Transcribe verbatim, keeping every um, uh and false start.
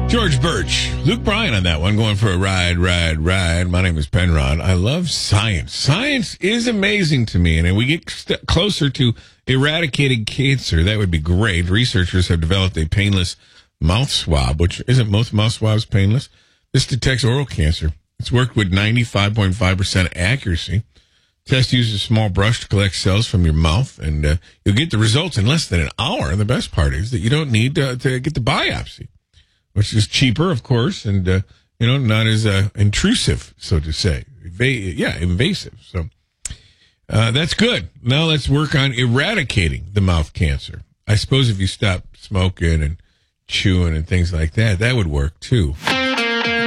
George Birch, Luke Bryan on that one, going for a ride, ride, ride. My name is Penrod. I love science. Science is amazing to me, and we get st- closer to eradicating cancer. That would be great. Researchers have developed a painless mouth swab, which isn't most mouth swabs painless. This detects oral cancer. It's worked with ninety-five point five percent accuracy. Test uses a small brush to collect cells from your mouth, and uh, you'll get the results in less than an hour. And the best part is that you don't need to, to get the biopsy, which is cheaper, of course, and, uh, you know, not as uh, intrusive, so to say. Eva- yeah, invasive. So uh, that's good. Now let's work on eradicating the mouth cancer. I suppose if you stop smoking and chewing and things like that, that would work, too.